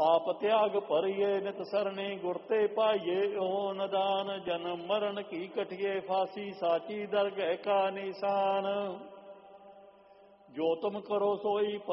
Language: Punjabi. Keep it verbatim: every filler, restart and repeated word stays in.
ਆਪ ਤਿਆਗ ਭਰੀਏ ਨਿਤ ਸਰਣੀ ਗੁਰ ਤੇ ਪਾਈਏ ਓ ਨਦਾਨ ਜਨਮ ਮਰਨ ਕੀ ਕਟਿਏ ਫਾਸੀ ਸਾਚੀ ਦਰਗਹਿ ਕਾ ਨਿਸ਼ਾਨ। ਜੋ ਤੁਮ ਕਰੋ ਸੋਈ